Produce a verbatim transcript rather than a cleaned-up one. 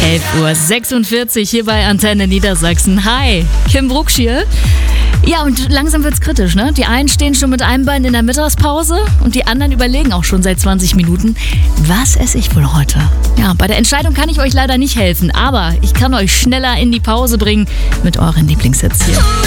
elf Uhr sechsundvierzig hier bei Antenne Niedersachsen. Hi, Kim Brucksch hier. Ja, und langsam wird's kritisch, ne? Die einen stehen schon mit einem Bein in der Mittagspause und die anderen überlegen auch schon seit zwanzig Minuten, was esse ich wohl heute? Ja, bei der Entscheidung kann ich euch leider nicht helfen, aber ich kann euch schneller in die Pause bringen mit euren Lieblingshits hier.